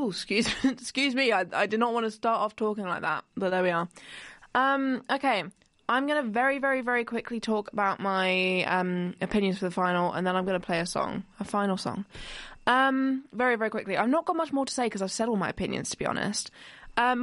Oh, excuse me. I did not want to start off talking like that, but there we are. Okay. I'm going to very, very, very quickly talk about my opinions for the final, and then I'm going to play a final song. Very, very quickly. I've not got much more to say because I've said all my opinions, to be honest. I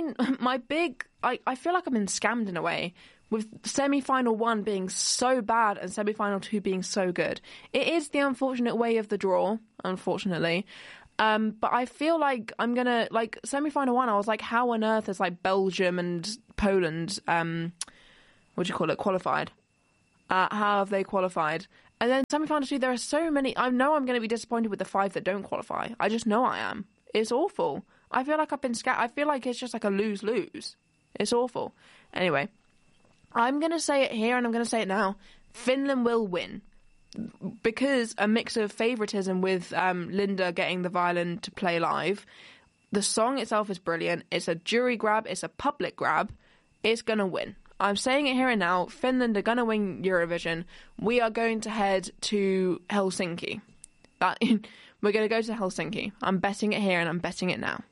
feel like I've been scammed in a way, with semi-final 1 being so bad and semi-final 2 being so good. It is the unfortunate way of the draw, unfortunately. But I feel like I'm going to, like, semi-final 1, I was like, how on earth is, like, Belgium and Poland, qualified? How have they qualified? And then semi-final 2, there are so many. I know I'm going to be disappointed with the 5 that don't qualify. I just know I am. It's awful. I feel like I've been I feel like it's just like a lose-lose. It's awful. Anyway, I'm going to say it here and I'm going to say it now. Finland will win. Because a mix of favouritism with Linda getting the violin to play live. The song itself is brilliant. It's a jury grab. It's a public grab. It's going to win. I'm saying it here and now. Finland are going to win Eurovision. We are going to head to Helsinki. We're going to go to Helsinki. I'm betting it here and I'm betting it now.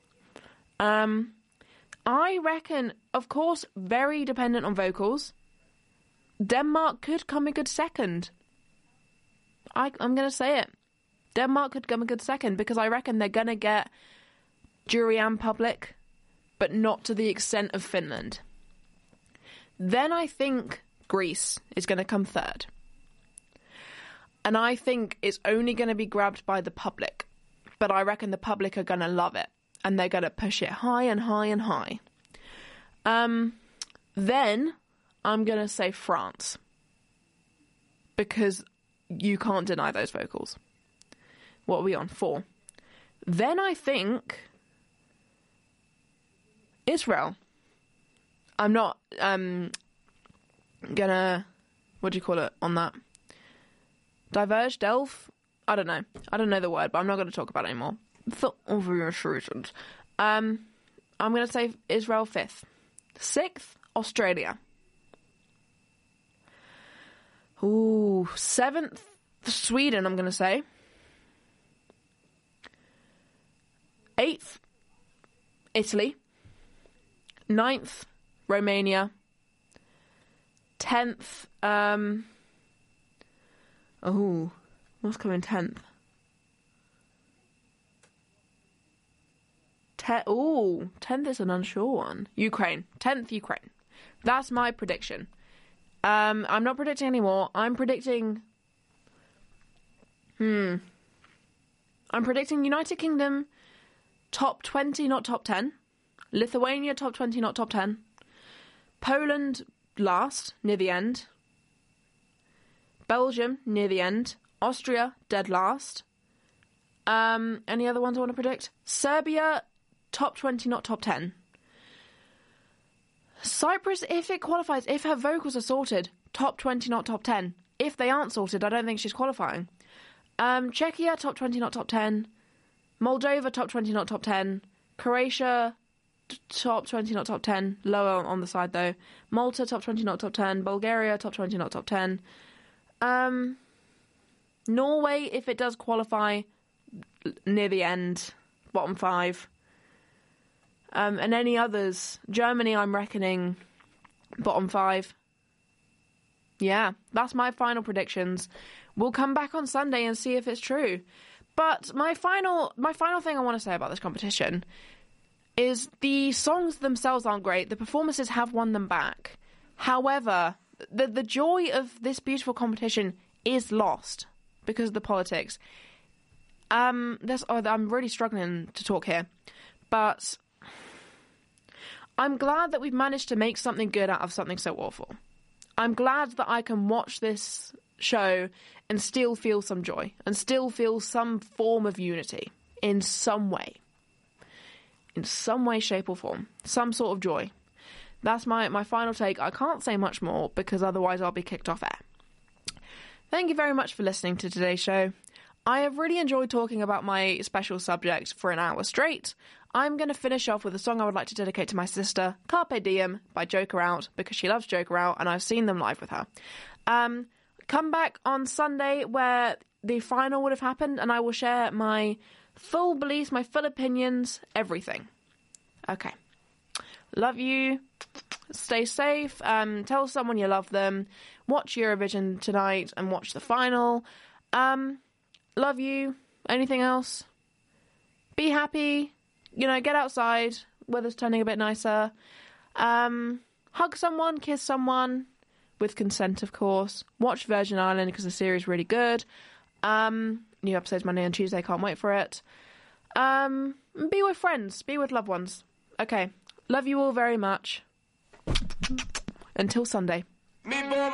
I reckon, of course, very dependent on vocals. Denmark could come a good second. I'm going to say it. Denmark could come a good second because I reckon they're going to get jury and public, but not to the extent of Finland. Then I think Greece is going to come third. And I think it's only going to be grabbed by the public. But I reckon the public are going to love it. And they're going to push it high and high and high. Then I'm going to say France. Because you can't deny those vocals. What are we on? 4. Then I think Israel. I'm not gonna, what do you call it on that? Delve? I don't know the word, but I'm not going to talk about it anymore. For obvious reasons. I'm going to say Israel 5th. 6th, Australia. Ooh, 7th, Sweden, I'm going to say. 8th, Italy. 9th, Romania. 10th, what's coming 10th? 10th is an unsure one. Ukraine. 10th, Ukraine. That's my prediction. I'm not predicting anymore. I'm predicting United Kingdom top 20, not top 10. Lithuania top 20, not top 10. Poland last, near the end. Belgium, near the end. Austria, dead last. Any other ones I want to predict? Serbia, top 20, not top 10. Cyprus, if it qualifies, if her vocals are sorted, top 20, not top 10. If they aren't sorted, I don't think she's qualifying. Czechia, top 20, not top 10. Moldova, top 20, not top 10. Croatia, top 20, not top 10. Lower on the side, though. Malta, top 20, not top 10. Bulgaria, top 20, not top 10. Norway, if it does qualify, near the end, bottom 5. And any others. Germany, I'm reckoning, bottom 5. Yeah, that's my final predictions. We'll come back on Sunday and see if it's true. But my final thing I want to say about this competition is the songs themselves aren't great. The performances have won them back. However, the joy of this beautiful competition is lost because of the politics. I'm really struggling to talk here. But I'm glad that we've managed to make something good out of something so awful. I'm glad that I can watch this show and still feel some joy and still feel some form of unity in some way. In some way, shape or form. Some sort of joy. That's my final take. I can't say much more because otherwise I'll be kicked off air. Thank you very much for listening to today's show. I have really enjoyed talking about my special subject for an hour straight. I'm going to finish off with a song I would like to dedicate to my sister, Carpe Diem by Joker Out, because she loves Joker Out and I've seen them live with her. Come back on Sunday where the final would have happened and I will share my full beliefs, my full opinions, everything. Okay. Love you. Stay safe. Tell someone you love them. Watch Eurovision tonight and watch the final. Love you. Anything else? Be happy. Get outside. Weather's turning a bit nicer. Hug someone, kiss someone, with consent, of course. Watch Virgin Island because the series is really good. New episodes Monday and Tuesday. Can't wait for it. Be with friends. Be with loved ones. Okay. Love you all very much. Until Sunday.